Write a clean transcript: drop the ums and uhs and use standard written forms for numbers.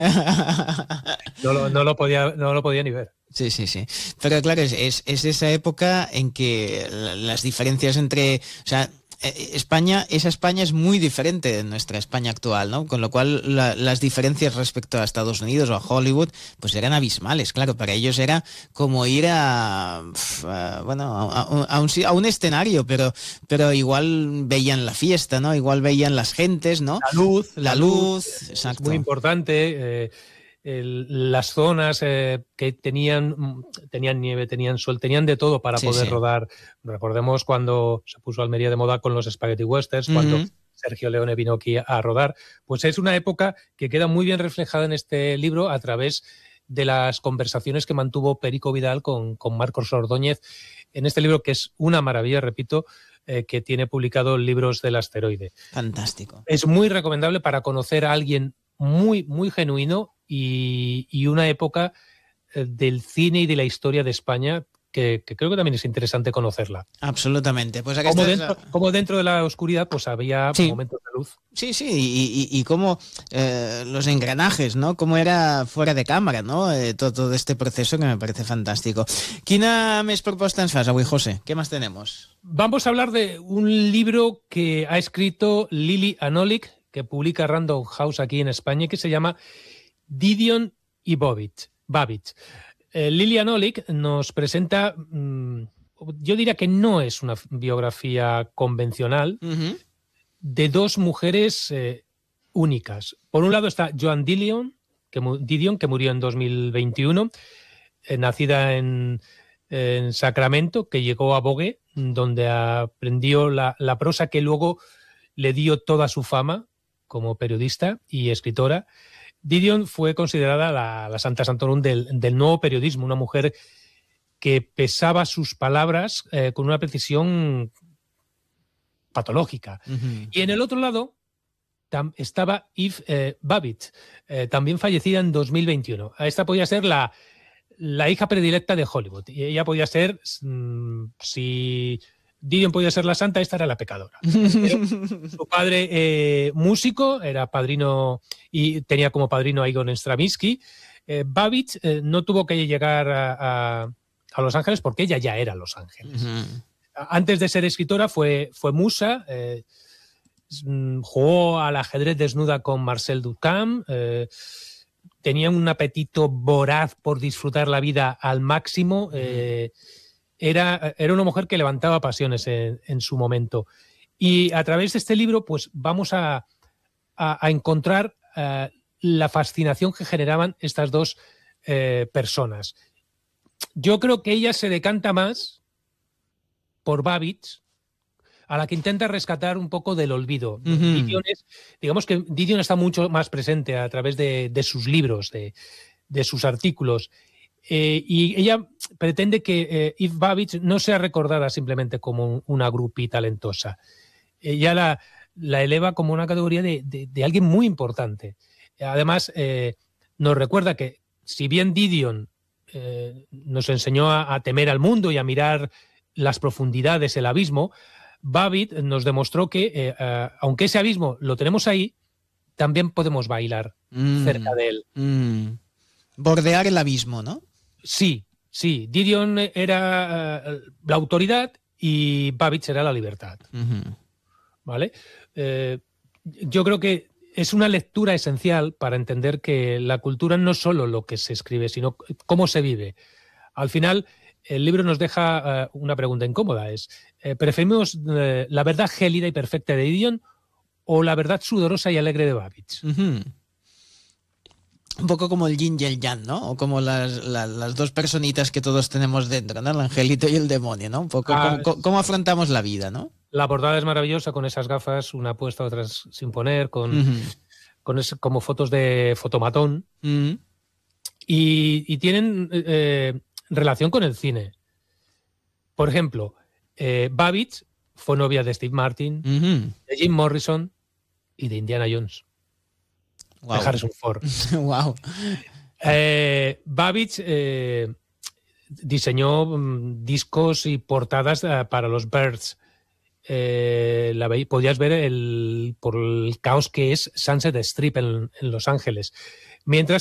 No lo podía ni ver. Sí, sí, sí. Pero claro, es esa época en que las diferencias entre... O sea, esa España es muy diferente de nuestra España actual, ¿no? Con lo cual las diferencias respecto a Estados Unidos o a Hollywood, pues eran abismales. Claro, para ellos era como ir a un escenario, pero igual veían la fiesta, ¿no? Igual veían las gentes, ¿no? La luz, Es exacto. muy importante. Las zonas que tenían nieve, tenían sol, tenían de todo para poder rodar. Recordemos cuando se puso Almería de moda con los Spaghetti Westerns, cuando Sergio Leone vino aquí a rodar. Pues es una época que queda muy bien reflejada en este libro a través de las conversaciones que mantuvo Perico Vidal con Marcos Ordóñez en este libro, que es una maravilla, repito, que tiene publicado Libros del Asteroide. Fantástico. Es muy recomendable para conocer a alguien muy, muy genuino y una época del cine y de la historia de España que creo que también es interesante conocerla. Absolutamente. Pues como dentro de la oscuridad pues había momentos de luz. Sí, y cómo los engranajes, ¿no? Cómo era fuera de cámara, ¿no? Todo este proceso que me parece fantástico. Quina més proposta ens fas avui, José? ¿Qué más tenemos? Vamos a hablar de un libro que ha escrito Lily Anolik, que publica Random House aquí en España, que se llama Didion y Babbage. Lily Anolik nos presenta, yo diría que no es una biografía convencional, de dos mujeres únicas. Por un lado está Joan Didion, que murió en 2021, nacida en Sacramento, que llegó a Vogue, donde aprendió la prosa que luego le dio toda su fama como periodista y escritora. Didion fue considerada la Santa Santorum del nuevo periodismo, una mujer que pesaba sus palabras con una precisión patológica. Y en el otro lado estaba Eve Babbitt, también fallecida en 2021. Esta podía ser la hija predilecta de Hollywood. Y ella podía ser, si Didion podía ser la santa, esta era la pecadora. Pero su padre, músico, era padrino y tenía como padrino a Igor Stravinsky. Babbitt no tuvo que llegar a Los Ángeles porque ella ya era Los Ángeles. Antes de ser escritora fue musa, jugó al ajedrez desnuda con Marcel Duchamp, tenía un apetito voraz por disfrutar la vida al máximo. Era una mujer que levantaba pasiones en su momento. Y a través de este libro, pues vamos a encontrar la fascinación que generaban estas dos personas. Yo creo que ella se decanta más por Babbage, a la que intenta rescatar un poco del olvido. Digamos que Didion está mucho más presente a través de sus libros, de sus artículos. Y ella pretende que Eve Babbitt no sea recordada simplemente como una groupie talentosa. Ella la eleva como una categoría de alguien muy importante. Además, nos recuerda que si bien Didion nos enseñó a temer al mundo y a mirar las profundidades, el abismo, Babbitt nos demostró que, aunque ese abismo lo tenemos ahí, también podemos bailar cerca de él. Bordear el abismo, ¿no? Sí. Didion era la autoridad y Babbitt era la libertad. ¿Vale? Yo creo que es una lectura esencial para entender que la cultura no es solo lo que se escribe, sino cómo se vive. Al final, el libro nos deja una pregunta incómoda. ¿preferimos la verdad gélida y perfecta de Didion o la verdad sudorosa y alegre de Babbitt? Un poco como el yin y el yang, ¿no? O como las dos personitas que todos tenemos dentro, ¿no? El angelito y el demonio, ¿no? Un poco cómo afrontamos la vida, ¿no? La portada es maravillosa, con esas gafas, una puesta, otras sin poner, como fotos de fotomatón. Y tienen relación con el cine. Por ejemplo, Babbitt fue novia de Steve Martin, de Jim Morrison y de Indiana Jones. Wow. De Harrison Ford. Wow. Babbitt diseñó discos y portadas para los Byrds. Podías ver por el caos que es Sunset Strip en Los Ángeles. Mientras